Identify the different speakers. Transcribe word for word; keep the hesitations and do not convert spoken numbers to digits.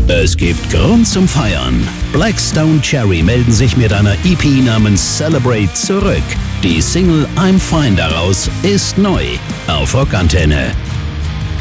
Speaker 1: Es gibt Grund zum Feiern. Black Stone Cherry melden sich mit einer E P namens Celebrate zurück. Die Single I'm Fine daraus ist neu auf Rockantenne.